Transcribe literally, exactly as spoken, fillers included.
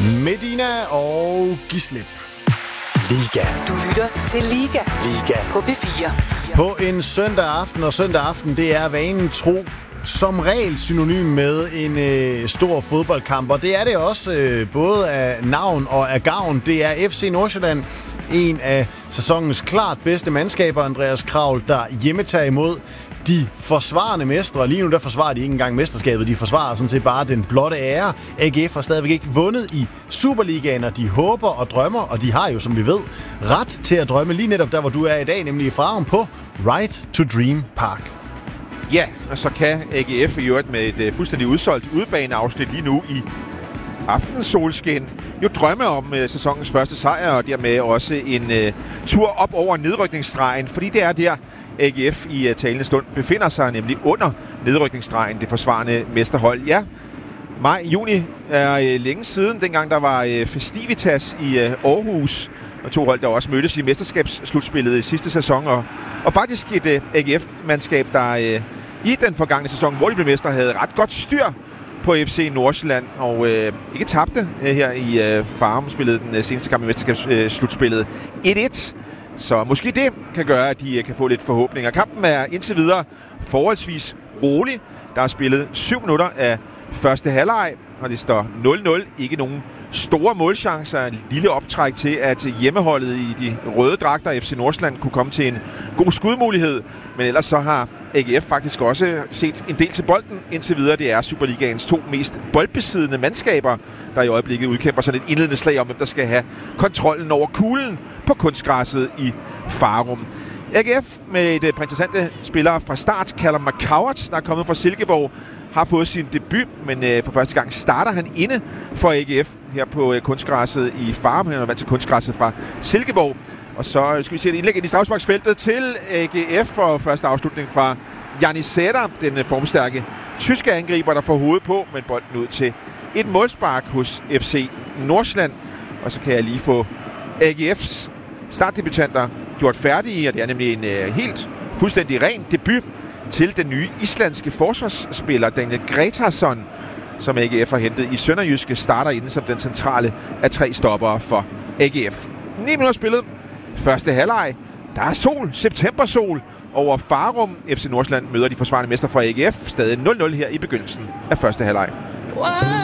Medina og Gislip. Liga. Du lytter til Liga. Liga. På P fire. På en søndag aften, og søndag aften, det er vanen tro som regel synonym med en øh, stor fodboldkamp. Og det er det også, øh, både af navn og af gavn. Det er F C Nordsjælland, en af sæsonens klart bedste mandskaber, Andreas Kravl, der hjemmetager imod de forsvarende mestre. Lige nu der forsvarer de ikke engang mesterskabet. De forsvarer sådan set bare den blotte ære. A G F har stadigvæk ikke vundet i Superligaen, og de håber og drømmer, og de har jo, som vi ved, ret til at drømme lige netop der, hvor du er i dag, nemlig i Farum på Right to Dream Park. Ja, og så kan A G F i øvrigt med et uh, fuldstændig udsolgt udebaneafsnit lige nu i aftens solskin jo drømme om uh, sæsonens første sejr, og dermed også en uh, tur op over nedrykningsstregen, fordi det er der, A G F i uh, talende stund befinder sig, nemlig under nedrykningsstregen, det forsvarende mesterhold. Ja, maj, juni er uh, længe siden, dengang der var uh, festivitas i uh, Aarhus, og to hold, der også mødtes i mesterskabsslutspillet i sidste sæson, og, og faktisk et uh, A G F-mandskab, der uh, i den forgangne sæson, hvor de blev mestre, havde ret godt styr på F C Nordsjælland, og uh, ikke tabte uh, her i uh, Farum, spillede den uh, seneste kamp i mesterskabsslutspillet uh, et et. Så måske det kan gøre, at de uh, kan få lidt forhåbninger. Kampen er indtil videre forholdsvis rolig. Der er spillet syv minutter af første halvleg, og det står nul nul. Ikke nogen store målchancer. En lille optræk til, at hjemmeholdet i de røde dragter F C Nordsjælland kunne komme til en god skudmulighed. Men ellers så har A G F faktisk også set en del til bolden indtil videre. Det er Superligaens to mest boldbesiddende mandskaber, der i øjeblikket udkæmper sådan et indledende slag om, hvem der skal have kontrollen over kuglen på kunstgræsset i Farum. A G F med et par interessante spillere fra start. Callum McCowart, der er kommet fra Silkeborg, har fået sin debut, men øh, for første gang starter han inde for A G F her på øh, kunstgræsset i Farum. Han er vant til kunstgræsset fra Silkeborg. Og så skal vi se et indlæg ind i straffesparksfeltet til A G F, og første afslutning fra Janis Sæder, den øh, formstærke tyske angriber, der får hovedet på, men bolden ud til et målspark hos F C Nordsjælland. Og så kan jeg lige få A G F's startdebutanter gjort færdige, og det er nemlig en øh, helt fuldstændig ren debut til den nye islandske forsvarsspiller Daniel Gretarsson, som A G F har hentet i Sønderjyske, starter inden som den centrale af tre stoppere for A G F. ni minutter spillet. Første halvleg. Der er sol. Septembersol over Farum. F C Nordsjælland møder de forsvarende mester fra A G F. Stadig nul nul her i begyndelsen af første halvleg. Wow.